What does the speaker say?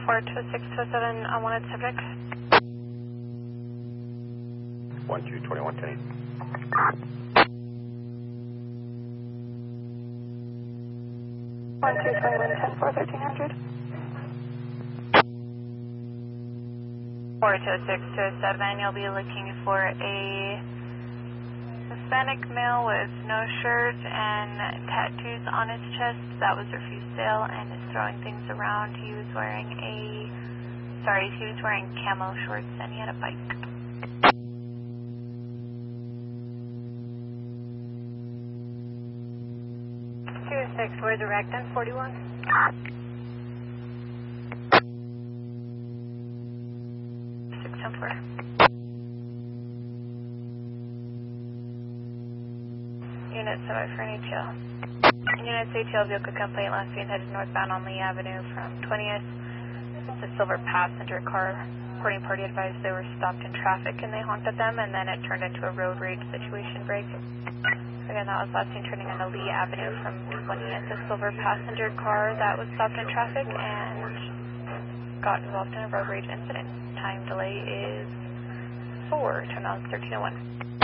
42627 unwanted subject. 122110. 122110 for 1300. 42627, you'll be looking for a Hispanic male with no shirt and tattoos on his chest. That was refused sale and is throwing things around. He was wearing camo shorts and he had a bike. 26, where's the Racton 41? 614. Unit 7 for an ATL. Unit's ATL vehicle complaint last seen headed northbound on Lee Avenue from 20th. It's a silver passenger car. Reporting party advised they were stopped in traffic and they honked at them, and then it turned into a road rage situation break. Again, that was last seen turning into Lee Avenue from 20th. A silver passenger car that was stopped in traffic and got involved in a road rage incident. Time delay is 4, turn on 1301.